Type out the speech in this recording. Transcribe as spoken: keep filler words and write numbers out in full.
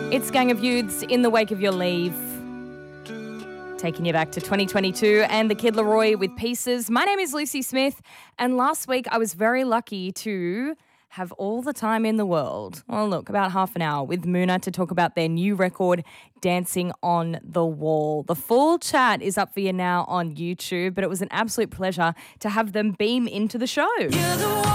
It's Gang of Youths in the wake of your leave. Taking you back to twenty twenty-two and the Kid Laroi with Pieces. My name is Lucy Smith, and last week I was very lucky to have all the time in the world. Well, look, about half an hour with Muna to talk about their new record, Dancing on the Wall. The full chat is up for you now on YouTube, but it was an absolute pleasure to have them beam into the show.